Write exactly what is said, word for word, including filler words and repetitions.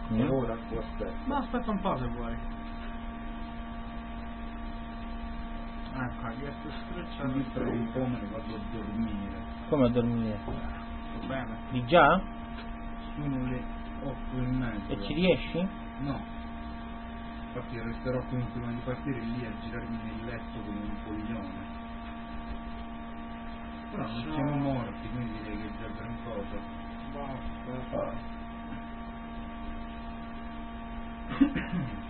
Mm. E ora tu aspetta. Ma aspetta un po' se vuoi. Ecco, hai chiesto streccia. Mi tra un po' me ne vado a dormire. Come a dormire? Va bene. Di già? Sono le otto e mezza. E ci riesci? No. Infatti resterò qui prima di partire lì a girarmi nel letto come un coglione. Però non No. siamo morti, quindi direi che è già gran cosa. Basta. Ah.